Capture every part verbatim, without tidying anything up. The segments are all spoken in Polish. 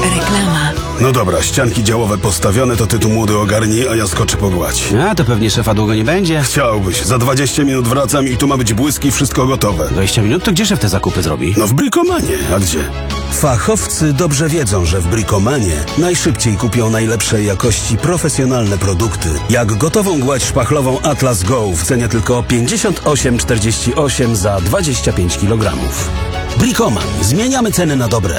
Reklama. No dobra, ścianki działowe postawione, to ty tu młody ogarnij, a ja skoczę po gładź. A, to pewnie szefa długo nie będzie. Chciałbyś. Za dwadzieścia minut wracam i tu ma być błysk i wszystko gotowe. dwadzieścia minut? To gdzie szef te zakupy zrobi? No w Bricomanie. A gdzie? Fachowcy dobrze wiedzą, że w Bricomanie najszybciej kupią najlepszej jakości profesjonalne produkty. Jak gotową gładź szpachlową Atlas Go w cenie tylko pięćdziesiąt osiem czterdzieści osiem za dwadzieścia pięć kilogramów. Bricoman. Zmieniamy ceny na dobre.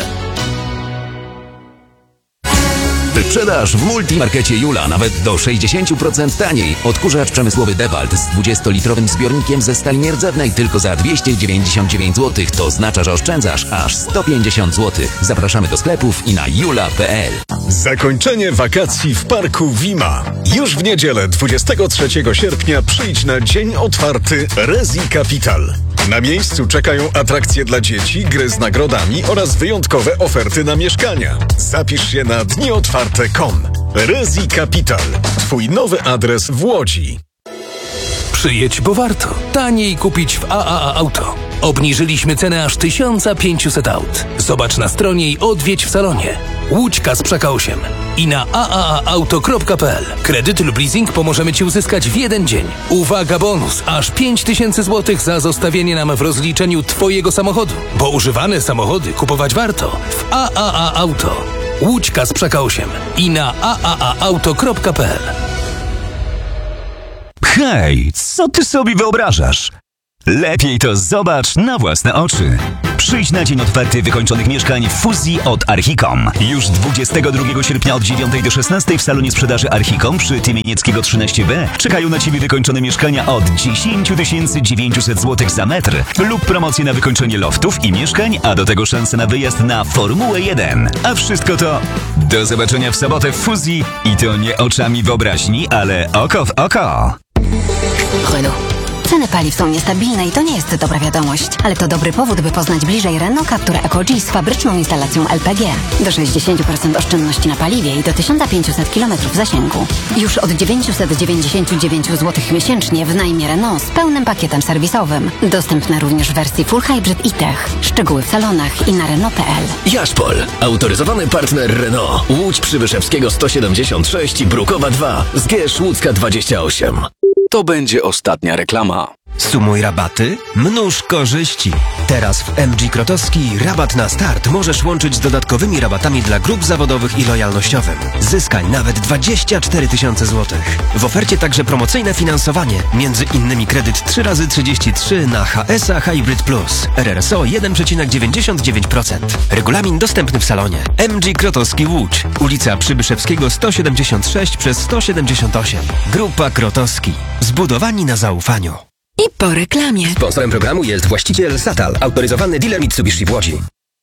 Wyprzedaż w Multimarkecie Jula nawet do sześćdziesiąt procent taniej. Odkurzacz przemysłowy DeWalt z dwudziestolitrowym zbiornikiem ze stali nierdzewnej tylko za dwieście dziewięćdziesiąt dziewięć złotych. To oznacza, że oszczędzasz aż sto pięćdziesiąt złotych. Zapraszamy do sklepów i na jula kropka p l. Zakończenie wakacji w Parku Wima. Już w niedzielę dwudziestego trzeciego sierpnia przyjdź na dzień otwarty Rezi Capital. Na miejscu czekają atrakcje dla dzieci, gry z nagrodami oraz wyjątkowe oferty na mieszkania. Zapisz się na dni otwarte kropka com. Rezi Capital. Twój nowy adres w Łodzi. Przyjedź, bo warto. Taniej kupić w A A A Auto. Obniżyliśmy cenę aż tysiąc pięćset aut. Zobacz na stronie i odwiedź w salonie. Łódź Kasprzyka osiem. I na a a a auto kropka p l. Kredyt lub leasing pomożemy Ci uzyskać w jeden dzień. Uwaga, bonus! Aż pięć tysięcy złotych za zostawienie nam w rozliczeniu Twojego samochodu. Bo używane samochody kupować warto w A A A Auto. Łódź Kasprzyka osiem. I na a a a auto kropka p l. Hej, co ty sobie wyobrażasz? Lepiej to zobacz na własne oczy. Przyjdź na dzień otwarty wykończonych mieszkań w fuzji od Archicom. Już dwudziestego drugiego sierpnia od dziewiątej do szesnastej w salonie sprzedaży Archicom przy Tymienieckiego trzynaście B czekają na Ciebie wykończone mieszkania od dziesięć tysięcy dziewięćset złotych za metr lub promocje na wykończenie loftów i mieszkań, a do tego szanse na wyjazd na Formułę jeden. A wszystko to do zobaczenia w sobotę w fuzji i to nie oczami wyobraźni, ale oko w oko. Renault. Ceny paliw są niestabilne i to nie jest dobra wiadomość, ale to dobry powód, by poznać bliżej Renault Captur Eco-G z fabryczną instalacją L P G. Do sześćdziesiąt procent oszczędności na paliwie i do tysiąc pięćset kilometrów zasięgu. Już od dziewięćset dziewięćdziesiąt dziewięć złotych miesięcznie w najmie Renault z pełnym pakietem serwisowym. Dostępne również w wersji Full Hybrid i Tech. Szczegóły w salonach i na Renault kropka p l. Jaszpol. Autoryzowany partner Renault. Łódź Przybyszewskiego sto siedemdziesiąt sześć, Brukowa dwa. Zgierz Łódzka dwadzieścia osiem. To będzie ostatnia reklama. Sumuj rabaty, mnóż korzyści. Teraz w M G Krotowski rabat na start możesz łączyć z dodatkowymi rabatami dla grup zawodowych i lojalnościowym. Zyskaj nawet dwadzieścia cztery tysiące złotych. W ofercie także promocyjne finansowanie, między innymi kredyt trzy razy trzydzieści trzy na H S A Hybrid Plus, R R S O jeden przecinek dziewięćdziesiąt dziewięć procent. Regulamin dostępny w salonie. M G Krotowski Łódź, ulica Przybyszewskiego sto siedemdziesiąt sześć przez sto siedemdziesiąt osiem. Grupa Krotowski. Zbudowani na zaufaniu. I po reklamie. Sponsorem programu jest właściciel Satal, autoryzowany dealer Mitsubishi w Łodzi.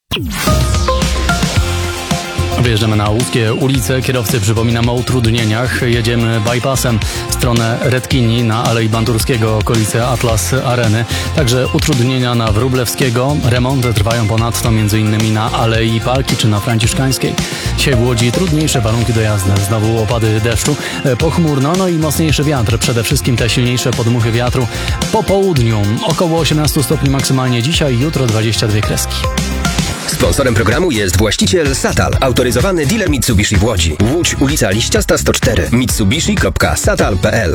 Wjeżdżamy na łódzkie ulice. Kierowcy, przypominam o utrudnieniach. Jedziemy bypassem w stronę Redkini na Alei Bandurskiego, okolice Atlas Areny. Także utrudnienia na Wróblewskiego. Remonty trwają ponadto m.in. na Alei Parki czy na Franciszkańskiej. Dzisiaj w Łodzi trudniejsze warunki dojazdy. Znowu opady deszczu, pochmurno, no i mocniejszy wiatr. Przede wszystkim te silniejsze podmuchy wiatru po południu. Około osiemnaście stopni maksymalnie dzisiaj, jutro dwadzieścia dwie kreski. Sponsorem programu jest właściciel Satal, autoryzowany dealer Mitsubishi w Łodzi. Łódź, ulica Liściasta sto cztery, mitsubishi kropka satal kropka p l.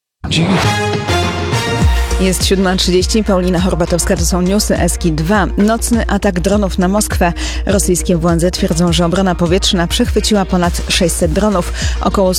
Jest siódma trzydzieści, Paulina Horbatowska, to są newsy. Eski dwa. Nocny atak dronów na Moskwę. Rosyjskie władze twierdzą, że obrona powietrzna przechwyciła ponad sześćset dronów. Około